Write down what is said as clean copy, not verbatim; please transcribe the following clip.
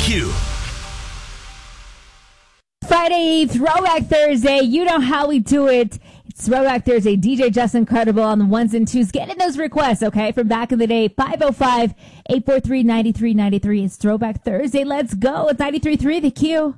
Q. Friday, Throwback Thursday. You know how we do it. It's Throwback Thursday. DJ Justin Credible on the ones and twos. Get in those requests, okay, from back in the day. 505-843-9393. It's Throwback Thursday. Let's go. It's 93.3 The Q.